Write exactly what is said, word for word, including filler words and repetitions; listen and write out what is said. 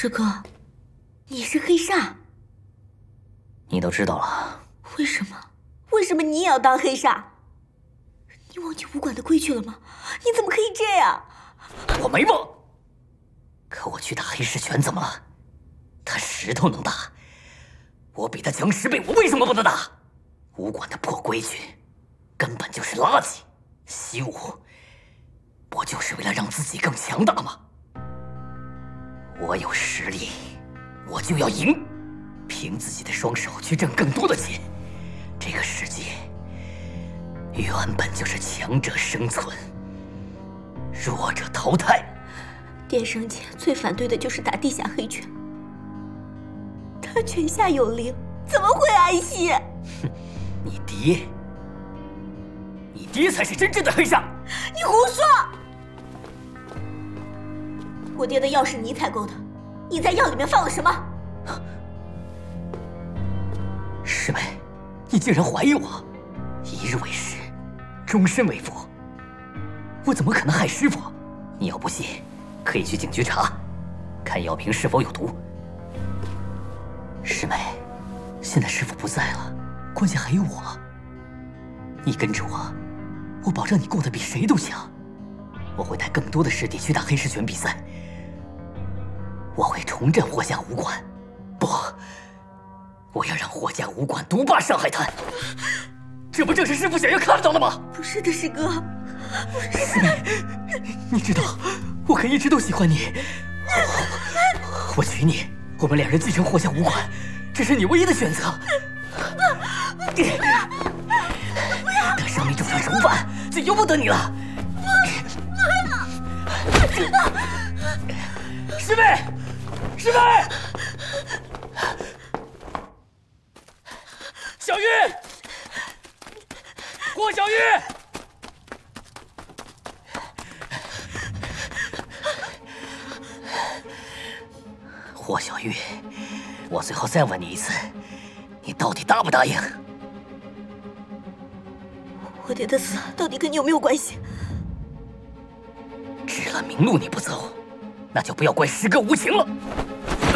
师哥，你是黑煞， 你都知道了。 为什么？为什么你也要当黑煞？你忘记武馆的规矩了吗？你怎么可以这样？ 我没忘，可我去打黑石拳怎么了？他石头能打，我比他强十倍，我为什么不能打？武馆的破规矩，根本就是垃圾。习武，不就是为了让自己更强大吗？我有实力，我就要赢，凭自己的双手去挣更多的钱。这个世界原本就是强者生存，弱者淘汰。 爹生前最反对的就是打地下黑拳，他拳下有灵，怎么会安息？ 哼，你爹，你爹才是真正的黑煞。 你胡说！我爹的药是你采购的，你在药里面放了什么？ 师妹，你竟然怀疑我！一日为师，终身为父，我怎么可能害师傅？你要不信，可以去警局查，看药瓶是否有毒。师妹，现在师傅不在了，关键还有我。你跟着我，我保证你过得比谁都强。我会带更多的师弟去打黑石拳比赛。我会重振霍家武馆，不，我要让霍家武馆独霸上海滩。这不正是师父想要看到的吗？ 不是的，师哥，不是。 师妹，你知道，我可一直都喜欢你。我, 我娶你，我们两人继承霍家武馆，这是你唯一的选择。不要！等上面种上熟饭，就由不得你了。师妹，师妹，小玉，霍小玉。霍小玉，我最后再问你一次，你到底答不答应？ 我爹的死到底跟你有没有关系？ 指了明路你不走，那就不要怪师哥无情了。